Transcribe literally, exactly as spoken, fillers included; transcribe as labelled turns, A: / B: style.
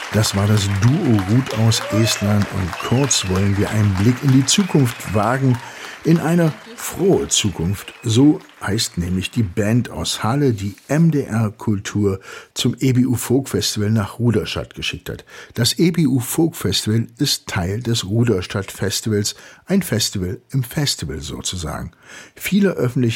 A: Das war das Duo Ruth aus Estland und kurz wollen wir einen Blick in die Zukunft wagen, in eine frohe Zukunft. So heißt nämlich die Band aus Halle, die M D R Kultur zum E B U Folk Festival nach Ruderstadt geschickt hat. Das E B U Folk Festival ist Teil des Ruderstadt Festivals, ein Festival im Festival sozusagen. Viele öffentliche